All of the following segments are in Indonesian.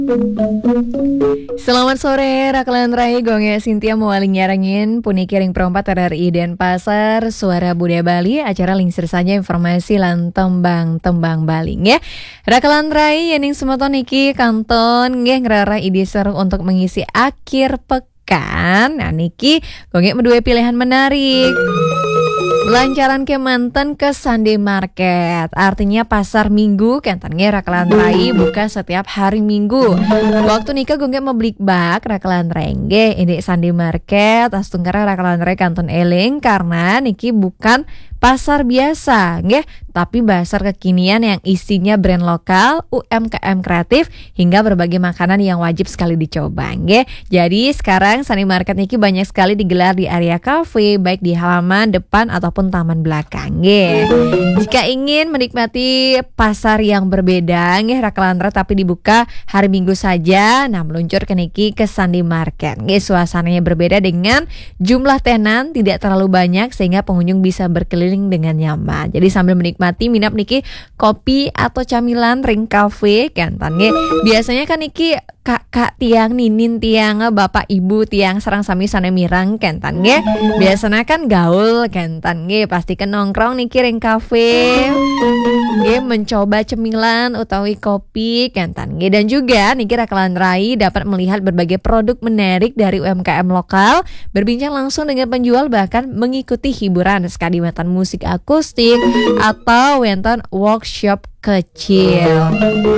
Selamat sore, Raklan Rai, Gonge Sintia Mualing Nyarangin, Puniki Ring Perompat RRI Denpasar, Suara Budaya Bali, acara lingsir saja informasi lan tembang baling ya. Raklan Rai, Yening Semoton Niki Kanton, nggih ngerara ide seru untuk mengisi akhir pekan. Nah Niki, Gonge berdua pilihan menarik. Lancaran ke mantan ke Sunday Market, artinya pasar minggu kentangnya Raklan Rai buka setiap hari minggu. Waktu nikah gue mau beli bak Raklan Rengge ini Sunday Market astungkara Raklan Rai kanton eling karena niki bukan pasar biasa, nggih, tapi pasar kekinian yang isinya brand lokal, UMKM kreatif, hingga berbagai makanan yang wajib sekali dicoba, nggih. Jadi sekarang Sunday Market niki banyak sekali digelar di area kafe, baik di halaman depan ataupun taman belakang, nggih. Jika ingin menikmati pasar yang berbeda, nggih, Raklan Rai tapi dibuka hari Minggu saja, nah meluncur ke niki ke Sunday Market, nggih. Suasananya berbeda dengan jumlah tenan tidak terlalu banyak sehingga pengunjung bisa berkeliling dengan nyaman. Jadi sambil menikmati minap niki kopi atau camilan ring cafe kan tange. Biasanya kan niki kakak tiang ninin tiang bapak ibu tiang serang sami sana mirang kan tange. Biasanya kan gaul kan tange pasti kan nongkrong niki ring cafe. Nggih mencoba cemilan utawi kopi kan tange dan juga niki Raklan Rai dapat melihat berbagai produk menarik dari UMKM lokal, berbincang langsung dengan penjual bahkan mengikuti hiburan sekadiwatan musik akustik atau wonten workshop kecil.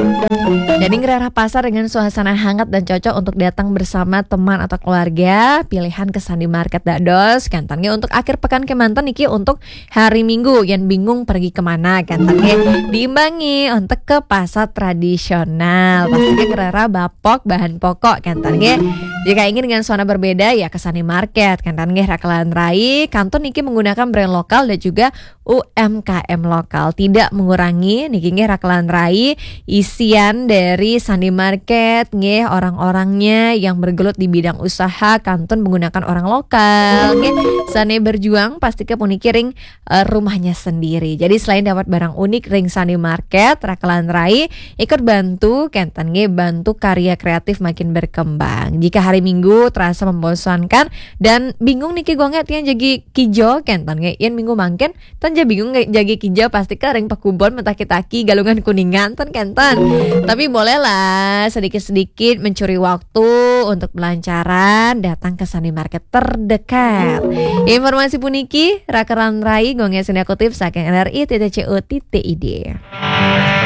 Jadi ngerarah pasar dengan suasana hangat dan cocok untuk datang bersama teman atau keluarga. Pilihan ke Sunday Market dados kantangnya untuk akhir pekan kemanten niki untuk hari Minggu yang bingung pergi kemana kantangnya diimbangi untuk ke pasar tradisional. Pastinya ngerarah bapok bahan pokok kantangnya. Jika ingin dengan suasana berbeda ya ke Sunday Market kantangnya Raklan Rai. Kanton niki menggunakan brand lokal dan juga UMKM lokal, tidak mengurangi niki nggih Raklan Rai isian dari Sunday Market nggih orang-orangnya yang bergelut di bidang usaha kanton menggunakan orang lokal nggih sane berjuang pasti ke puniki ring rumahnya sendiri. Jadi selain dapat barang unik ring Sunday Market, Raklan Rai ikut bantu kenten nggih bantu karya kreatif makin berkembang. Jika hari Minggu terasa membosankan dan bingung niki gonge tian jagi kijo kenten nggih yen minggu mangken tan bingung jagi kijo pasti ke ring pakubon mentaki-taki galungan kuningan tan kenten. Tapi bolehlah sedikit-sedikit mencuri waktu untuk pelancaran datang ke Sunday Market terdekat. Informasi puniki Raklan Rai gonge senda kutip saking RRI.co.id.